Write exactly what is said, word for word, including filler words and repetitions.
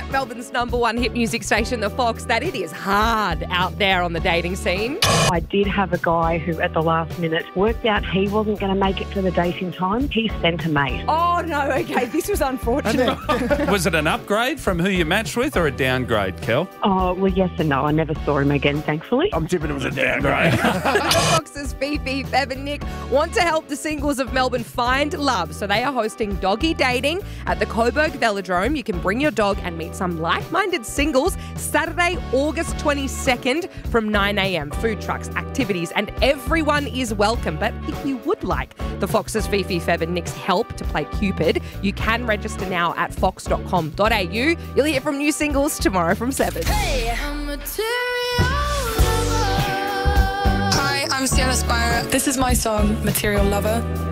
Melbourne's number one hit music station, The Fox, that it is hard out there on the dating scene. I did have a guy who at the last minute worked out he wasn't going to make it for the date in time. He sent a mate. Oh, no, okay, this was unfortunate. Was it an upgrade from who you matched with or a downgrade, Kel? Oh, well, yes and no. I never saw him again, thankfully. I'm tipping it was a downgrade. The Fox's Fifi, Bev and Nick want to help the singles of Melbourne find love. So they are hosting Doggy Dating at the Coburg Velodrome. You can bring your dog and meet some like-minded singles Saturday, August twenty-second from nine a.m. Food trucks, activities, and everyone is welcome. But if you would like the Fox's Fifi, Bev and Nick's help to play Cupid, you can register now at fox dot com dot a u. You'll hear from new singles tomorrow from seven. Hey, I'm Hi, I'm Sienna Spire. This is my song, Material Lover.